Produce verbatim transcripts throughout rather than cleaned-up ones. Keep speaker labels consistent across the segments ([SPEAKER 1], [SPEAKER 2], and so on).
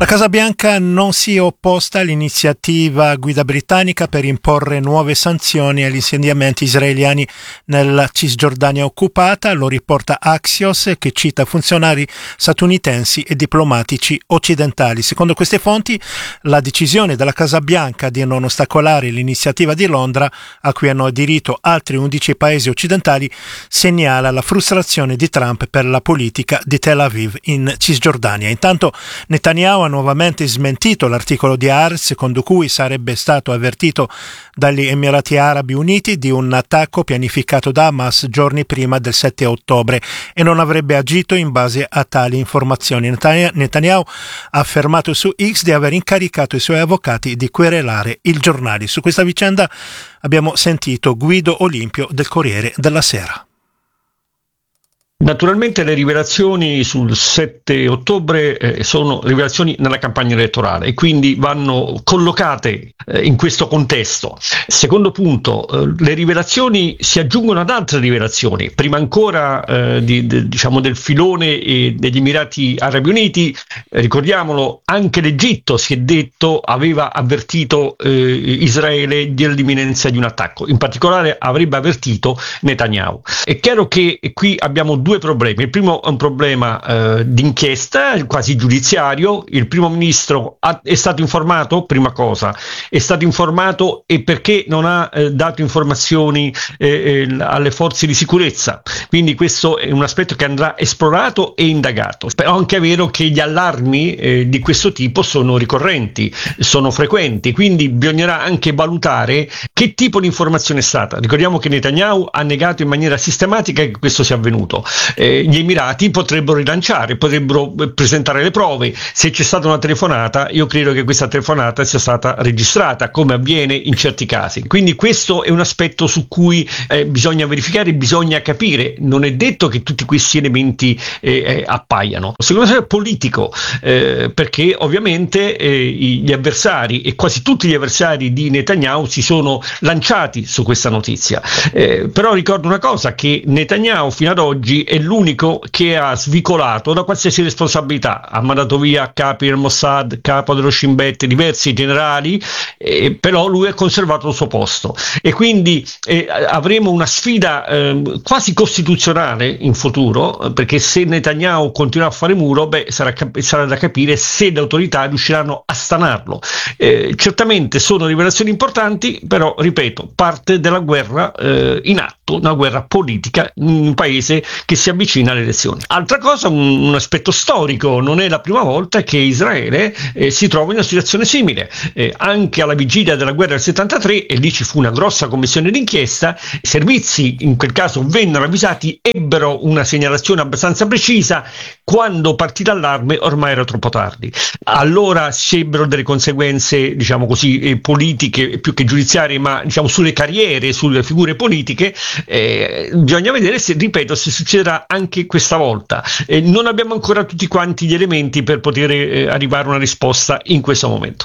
[SPEAKER 1] La Casa Bianca non si è opposta all'iniziativa guida britannica per imporre nuove sanzioni agli insediamenti israeliani nella Cisgiordania occupata, lo riporta Axios, che cita funzionari statunitensi e diplomatici occidentali. Secondo queste fonti, la decisione della Casa Bianca di non ostacolare l'iniziativa di Londra, a cui hanno aderito altri undici paesi occidentali, segnala la frustrazione di Trump per la politica di Tel Aviv in Cisgiordania. Intanto Netanyahu ha nuovamente smentito l'articolo di Haaretz secondo cui sarebbe stato avvertito dagli Emirati Arabi Uniti di un attacco pianificato da Hamas giorni prima del sette ottobre e non avrebbe agito in base a tali informazioni. Netanyahu ha affermato su X di aver incaricato i suoi avvocati di querelare il giornale. Su questa vicenda abbiamo sentito Guido Olimpio del Corriere della Sera.
[SPEAKER 2] Naturalmente le rivelazioni sul sette ottobre eh, sono rivelazioni nella campagna elettorale e quindi vanno collocate eh, in questo contesto. Secondo punto, eh, le rivelazioni si aggiungono ad altre rivelazioni. Prima ancora eh, di, de, diciamo del filone e degli Emirati Arabi Uniti, eh, ricordiamolo, anche l'Egitto si è detto aveva avvertito eh, Israele dell'imminenza di un attacco. In particolare avrebbe avvertito Netanyahu. È chiaro che qui abbiamo due Due problemi. Il primo è un problema eh, d'inchiesta, quasi giudiziario. Il primo ministro ha, è stato informato, prima cosa, è stato informato e perché non ha eh, dato informazioni eh, eh, alle forze di sicurezza. Quindi questo è un aspetto che andrà esplorato e indagato. Però è anche vero che gli allarmi eh, di questo tipo sono ricorrenti, sono frequenti, quindi bisognerà anche valutare che tipo di informazione è stata. Ricordiamo che Netanyahu ha negato in maniera sistematica che questo sia avvenuto. Eh, gli Emirati potrebbero rilanciare, potrebbero presentare le prove. Se c'è stata una telefonata, io credo che questa telefonata sia stata registrata, come avviene in certi casi. Quindi questo è un aspetto su cui eh, bisogna verificare, bisogna capire. Non è detto che tutti questi elementi eh, eh, appaiano. Secondo me è politico, eh, perché ovviamente eh, gli avversari e quasi tutti gli avversari di Netanyahu si sono lanciati su questa notizia. Eh, però ricordo una cosa, che Netanyahu fino ad oggi è l'unico che ha svicolato da qualsiasi responsabilità. Ha mandato via capi del Mossad, capo dello Shin Bet, diversi generali, eh, però lui ha conservato il suo posto. E quindi eh, avremo una sfida eh, quasi costituzionale in futuro, perché se Netanyahu continua a fare muro, beh, sarà, cap- sarà da capire se le autorità riusciranno a stanarlo. Eh, certamente sono rivelazioni importanti, però, ripeto, parte della guerra eh, in atto, una guerra politica in un paese che si avvicina alle elezioni. Altra cosa, un, un aspetto storico, non è la prima volta che Israele eh, si trova in una situazione simile. Eh, anche alla vigilia della guerra del settantatré, e lì ci fu una grossa commissione d'inchiesta, i servizi in quel caso vennero avvisati, ebbero una segnalazione abbastanza precisa, quando partì l'allarme ormai era troppo tardi. Allora si ebbero delle conseguenze, diciamo così, eh, politiche più che giudiziarie, ma diciamo sulle carriere, sulle figure politiche. Eh, bisogna vedere se, ripeto, se succederà anche questa volta. Eh, non abbiamo ancora tutti quanti gli elementi per poter eh, arrivare a una risposta in questo momento.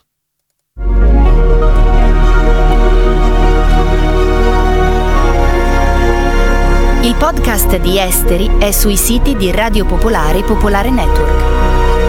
[SPEAKER 3] Il podcast di Esteri è sui siti di Radio Popolare e Popolare Network.